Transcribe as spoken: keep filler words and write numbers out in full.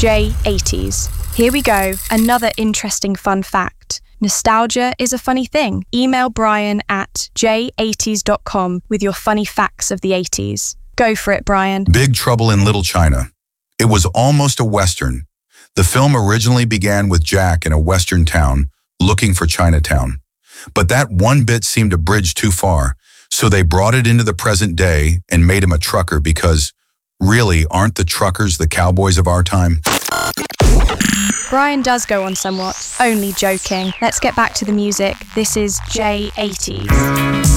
J eighties. Here we go, another interesting fun fact. Nostalgia is a funny thing. Email Brian at j eighties dot com with your funny facts of the eighties. Go for it, Brian. Big Trouble in Little China. It was almost a Western. The film originally began with Jack in a Western town looking for Chinatown. But that one bit seemed a bridge too far, so they brought it into the present day and made him a trucker because, really, aren't the truckers the cowboys of our time? Brian does go on somewhat. Only joking. Let's get back to the music. This is J eighties.